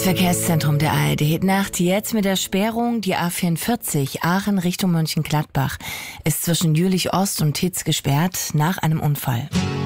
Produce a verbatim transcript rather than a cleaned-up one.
Das Verkehrszentrum der A R D. Nacht jetzt mit der Sperrung. Die A vierundvierzig Aachen Richtung Mönchengladbach ist zwischen Jülich Ost und Titz gesperrt nach einem Unfall.